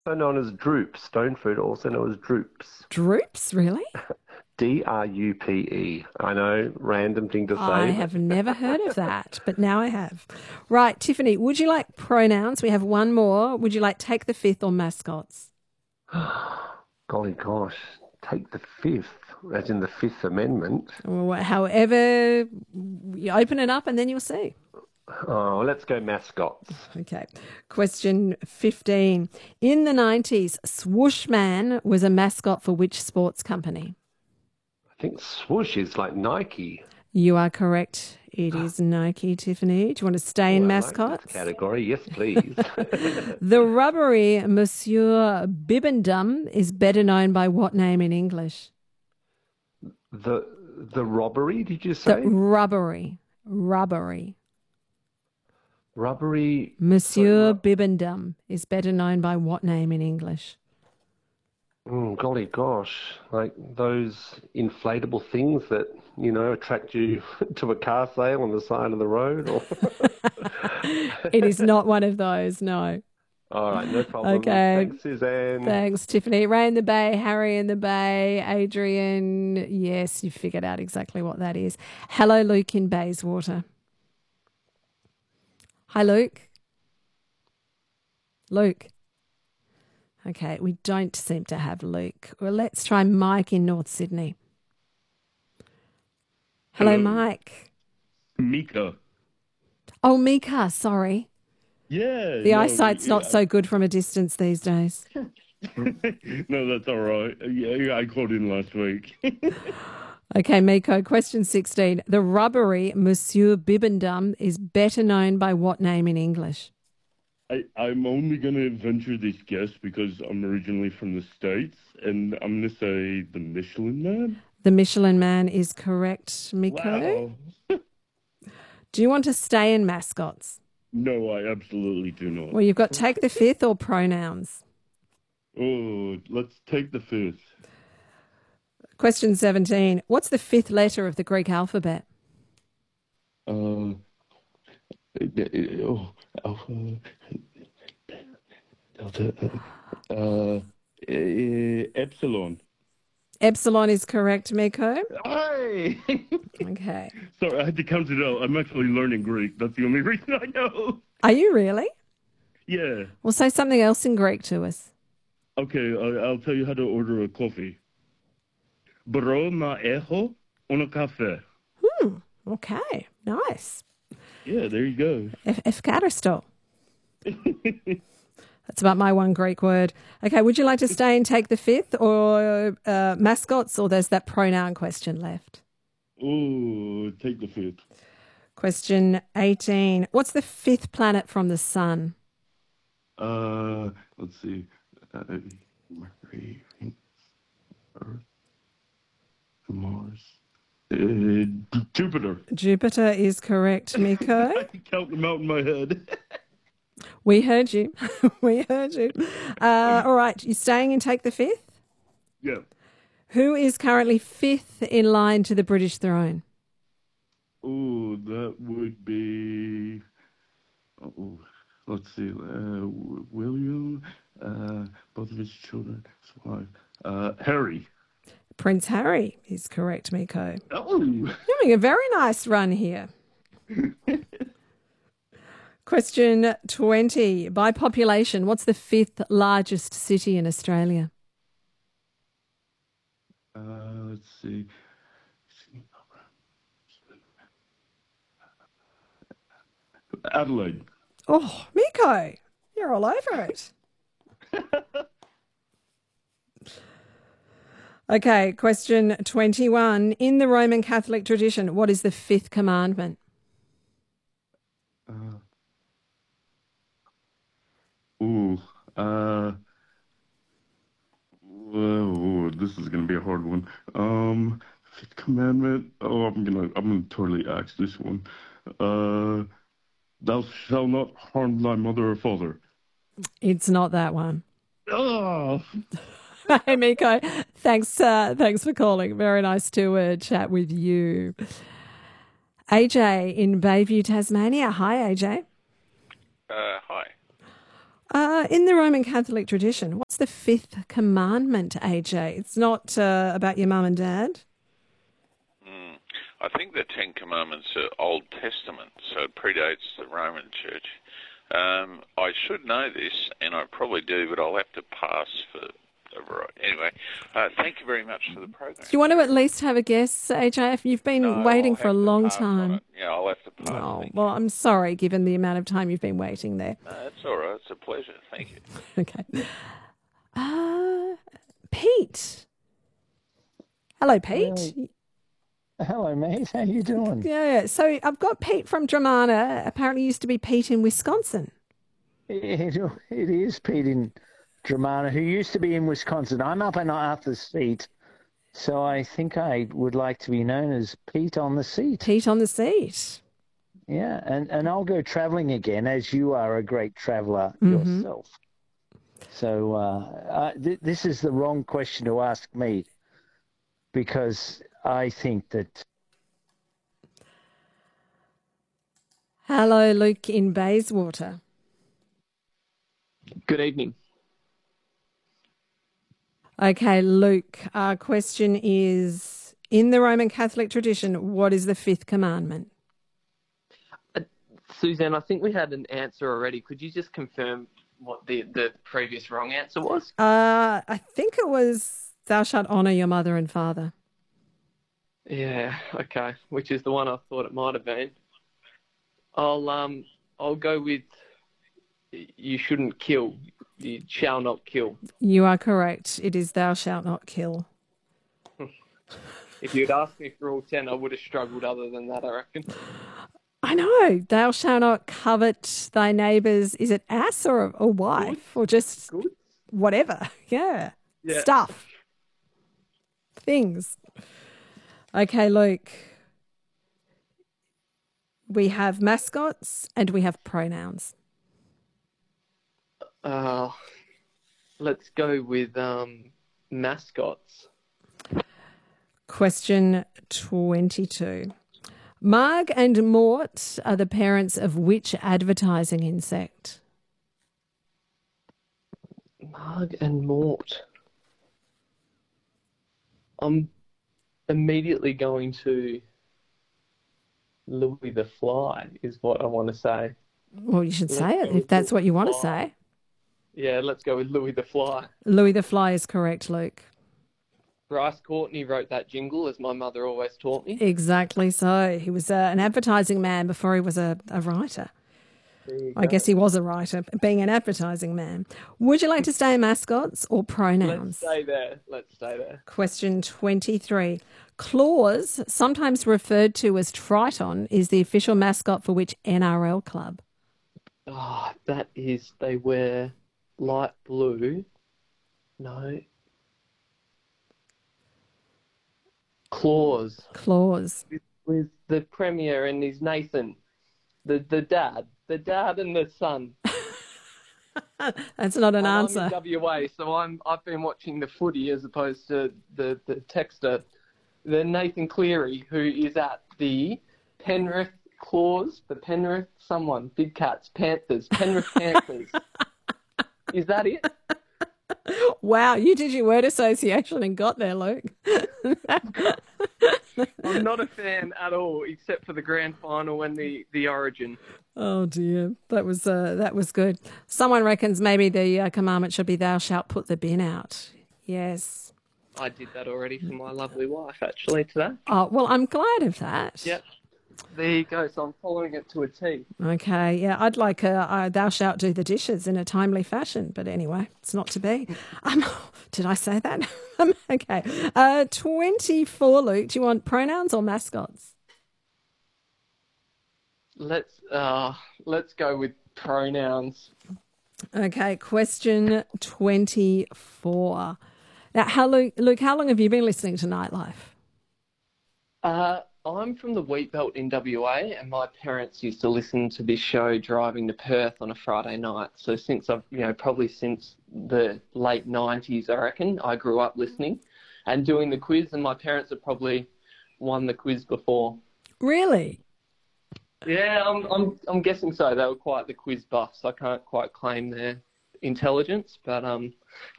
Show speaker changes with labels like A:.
A: Also known as droops. Stone fruit, also known as droops.
B: Droops, really?
A: Drupe. I know, random thing to
B: I
A: say, but
B: have never heard of that, but now I have. Right, Tiffany, would you like pronouns? We have one more. Would you like take the fifth or mascots?
A: golly gosh, take the fifth, as in the Fifth Amendment.
B: Or however, you open it up and then you'll see.
A: Oh, let's go mascots.
B: Okay. Question 15. In the 90s, Swoosh Man was a mascot for which sports company?
A: I think swoosh is like Nike.
B: You are correct. It is Nike, Tiffany. Do you want to stay
A: Oh,
B: in
A: I like this
B: mascots?
A: category. Yes, please.
B: The rubbery Monsieur Bibendum is better known by what name in English?
A: the the robbery, did you
B: The
A: say?
B: rubbery.
A: Rubbery. So,
B: Monsieur Bibendum is better known by what name in English?
A: golly gosh, like those inflatable things that, attract you to a car sale on the side of the road or
B: It is not one of those, no.
A: all right, no problem.
B: Okay.
A: Thanks, Suzanne.
B: Thanks, Tiffany. Ray in the Bay, Harry in the Bay, Adrian. Yes, you figured out exactly what that is. Hello, Luke in Bayswater. Hi, Luke. Luke. Okay, we don't seem to have Luke. Well, let's try Mike in North Sydney. Hello,
C: Hello.
B: Mike.
C: Mika.
B: Oh, Mika, sorry.
C: Yeah,
B: The
C: no,
B: eyesight's not so good from a distance these days.
C: no, that's all right. Yeah, I called in last week.
B: Okay, Miko, question 16. The rubbery Monsieur Bibendum is better known by what name in English?
C: I'm only going to venture this guess because I'm originally from the States, and I'm going to say the Michelin Man.
B: The Michelin Man is correct, Miko.
C: Wow.
B: Do you want to stay in mascots?
C: No, I absolutely do not.
B: Well, you've got take the fifth or pronouns.
C: Oh, let's take the fifth.
B: Question 17. What's the fifth letter of the Greek alphabet?
C: Uh, oh, Alpha, Delta, Epsilon.
B: Epsilon is correct, Miko.
C: Hey!
B: Okay.
C: Sorry, I had to count it out. I'm actually learning Greek. That's the only reason I know.
B: Are you really?
C: Yeah.
B: Well, say something else in Greek to us.
C: Okay, I'll tell you how to order a coffee. Bro na echo una café.
B: Okay, nice.
C: Yeah, there you go.
B: Efkaristo. That's about my one Greek word. Okay, would you like to stay and take the fifth or mascots, or there's that pronoun question left?
C: Oh, take the fifth.
B: Question 18. What's the fifth planet from the sun?
C: Let's see. Mercury, Venus, Earth, Mars. Jupiter.
B: Jupiter is correct, Miko.
C: I can count them out in my head.
B: We heard you. We heard you. All right, you staying and take the fifth?
C: Yeah.
B: Who is currently fifth in line to the British throne?
C: Oh, that would be. Oh, let's see. William, both of his children, his wife. Harry.
B: Prince Harry is correct, Miko.
C: Oh.
B: You're having a very nice run here. Question 20. By population, what's the fifth largest city in Australia?
C: Let's see. Adelaide.
B: Oh, Miko, you're all over it. Okay, question 21. In the Roman Catholic tradition, what is the fifth commandment?
C: Ooh. This is gonna be a hard one. Fifth commandment. Oh, I'm gonna totally axe this one. Thou shalt not harm thy mother or father.
B: It's not that one.
C: Oh.
B: Hey, Miko, thanks for calling. Very nice to chat with you. AJ in Bayview, Tasmania. Hi, AJ.
D: Hi.
B: In the Roman Catholic tradition, what's the fifth commandment, AJ? It's not about your mum and dad.
D: I think the Ten Commandments are Old Testament, so it predates the Roman Church. I should know this, and I probably do, but I'll have to pass for a variety. Anyway, thank you very much for the program.
B: Do you want to at least have a guess, AJ? You've been waiting for a long time.
D: Yeah, I'll have to pass.
B: Oh, well, I'm sorry, given the amount of time you've been waiting there.
D: No, that's all right. It's a pleasure. Thank you.
B: Okay. Pete. Hello, Pete.
E: Hello, mate. How you doing?
B: Yeah, so I've got Pete from Dramana. Apparently used to be Pete in Wisconsin.
E: It is Pete in Dramana, who used to be in Wisconsin. I'm up in Arthur's Seat, so I think I would like to be known as Pete on the Seat.
B: Pete on the Seat.
E: Yeah, and I'll go travelling again, as you are a great traveller yourself. So this is the wrong question to ask me, because I think that...
B: Hello, Luke in Bayswater.
F: Good evening.
B: Okay, Luke, our question is, in the Roman Catholic tradition, what is the fifth commandment?
F: Suzanne, I think we had an answer already. Could you just confirm what the previous wrong answer was?
B: I think it was, thou shalt honour your mother and father.
F: Yeah, okay, which is the one I thought it might have been. I'll go with you shouldn't kill. You shall not kill.
B: You are correct. It is thou shalt not kill.
F: If you'd asked me for all 10, I would have struggled other than that, I reckon.
B: I know. Thou shalt not covet thy neighbour's, is it ass or wife? Or just whatever. Yeah. Stuff. Things. Okay, Luke. We have mascots and we have pronouns.
F: Let's go with mascots.
B: Question 22. Marg and Mort are the parents of which advertising insect?
F: Marg and Mort. I'm immediately going to Louis the Fly is what I want to say.
B: Well, you should say it if that's what you want to say.
F: Yeah, let's go with Louis the Fly.
B: Louis the Fly is correct, Luke.
F: Bryce Courtney wrote that jingle, as my mother always taught me.
B: Exactly so. He was an advertising man before he was a writer. I guess he was a writer, being an advertising man. Would you like to stay mascots or pronouns?
F: Let's stay there.
B: Question 23. Claus, sometimes referred to as Triton, is the official mascot for which NRL club?
F: Oh, they wear light blue. No. Claus. With the Premier and his Nathan. The dad and the son.
B: That's not an answer.
F: I'm in WA, so I've been watching the footy as opposed to the texter. The Nathan Cleary, who is at the Penrith Claws, Big Cats, Panthers, Penrith Panthers. Is that it?
B: Wow, you did your word association and got there, Luke.
F: I'm not a fan at all, except for the grand final and the Origin.
B: Oh dear, that was good. Someone reckons maybe the commandment should be "Thou shalt put the bin out." Yes,
F: I did that already for my lovely wife, actually, today.
B: Oh well, I'm glad of that.
F: Yep. There you go. So I'm following it to a T.
B: Okay, yeah, I'd like "Thou shalt do the dishes" in a timely fashion, but anyway, it's not to be. Did I say that? Okay. 24, Luke. Do you want pronouns or mascots?
F: Let's go with pronouns.
B: Okay. Question 24. Now, Luke, how long have you been listening to Nightlife?
F: I'm from the Wheatbelt in WA, and my parents used to listen to this show driving to Perth on a Friday night. So probably since the late 90s, I reckon, I grew up listening and doing the quiz, and my parents have probably won the quiz before.
B: Really?
F: Yeah, I'm guessing so. They were quite the quiz buffs. I can't quite claim their intelligence, but